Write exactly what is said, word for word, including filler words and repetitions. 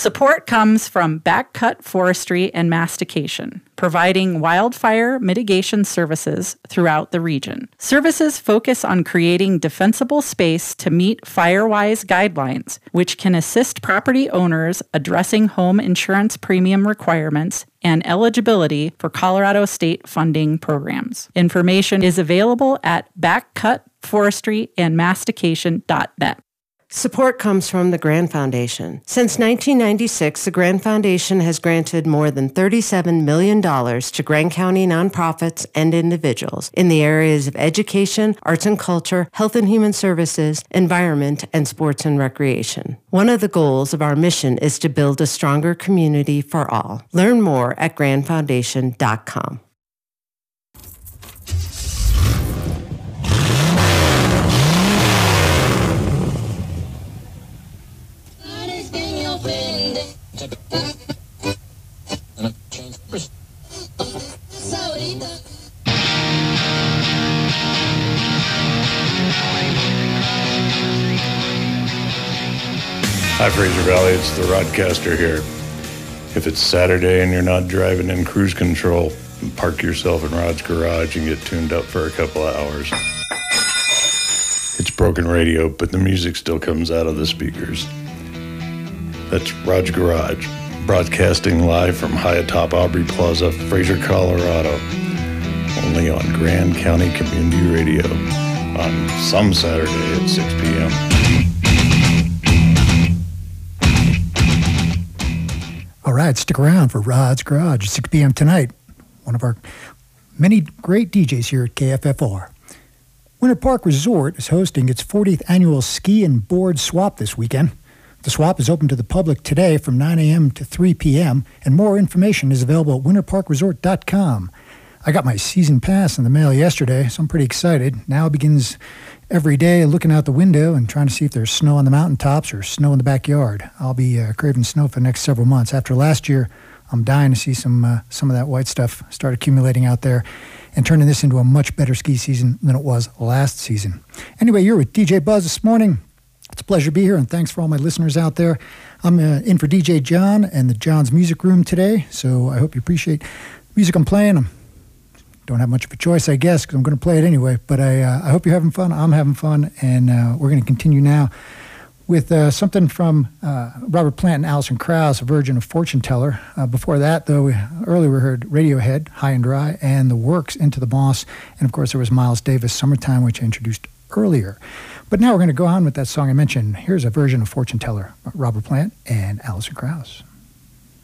Support comes from Backcut Forestry and Mastication, providing wildfire mitigation services throughout the region. Services focus on creating defensible space to meet FireWise guidelines, which can assist property owners addressing home insurance premium requirements and eligibility for Colorado state funding programs. Information is available at backcut forestry and mastication dot net. Support comes from the Grand Foundation. Since nineteen ninety-six, the Grand Foundation has granted more than thirty-seven million dollars to Grand County nonprofits and individuals in the areas of education, arts and culture, health and human services, environment, and sports and recreation. One of the goals of our mission is to build a stronger community for all. Learn more at grand foundation dot com. Hi, Fraser Valley, it's the Rodcaster here. If it's Saturday and you're not driving in cruise control, park yourself in Rod's garage and get tuned up for a couple of hours. It's broken radio, but the music still comes out of the speakers. That's Rod's Garage, broadcasting live from high atop Aubrey Plaza, Fraser, Colorado, only on Grand County Community Radio on some Saturday at six p.m. All right, stick around for Rod's Garage at six p.m. tonight. One of our many great D Js here at K F F R. Winter Park Resort is hosting its fortieth annual ski and board swap this weekend. The swap is open to the public today from nine a.m. to three p.m., and more information is available at winter park resort dot com. I got my season pass in the mail yesterday, so I'm pretty excited. Now it begins every day looking out the window and trying to see if there's snow on the mountaintops or snow in the backyard. I'll be uh, craving snow for the next several months. After last year, I'm dying to see some uh, some of that white stuff start accumulating out there and turning this into a much better ski season than it was last season. Anyway, you're with D J Buzz this morning. It's a pleasure to be here, and thanks for all my listeners out there. I'm uh, in for D J John and the John's Music Room today, so I hope you appreciate the music I'm playing. I don't have much of a choice, I guess, because I'm going to play it anyway, but I, uh, I hope you're having fun. I'm having fun, and uh, we're going to continue now with uh, something from uh, Robert Plant and Alison Krauss, a version of Fortune Teller. Uh, before that, though, we, earlier we heard Radiohead, High and Dry, and The Works, Into the Boss, and of course there was Miles Davis, Summertime, which I introduced earlier. But now we're going to go on with that song I mentioned. Here's a version of Fortune Teller, Robert Plant and Alison Krauss.